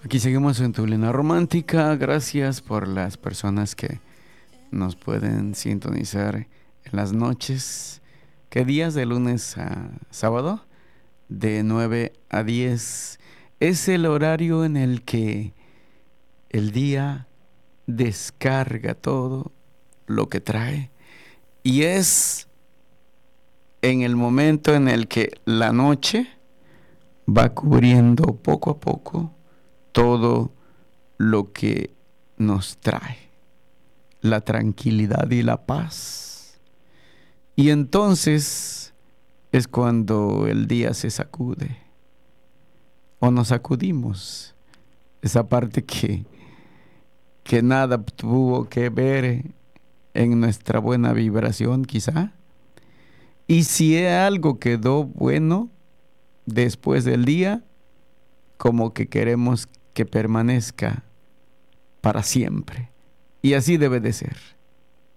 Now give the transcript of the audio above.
Aquí seguimos en tu línea romántica. Gracias por las personas que nos pueden sintonizar en las noches. ¿Qué días? De lunes a sábado, de 9 a 10. Es el horario en el que el día descarga todo lo que trae. Y es en el momento en el que la noche va cubriendo poco a poco todo lo que nos trae la tranquilidad y la paz. Y entonces es cuando el día se sacude o nos sacudimos. Esa parte que nada tuvo que ver en nuestra buena vibración quizá. Y si algo quedó bueno después del día, como que queremos que permanezca para siempre. Y así debe de ser.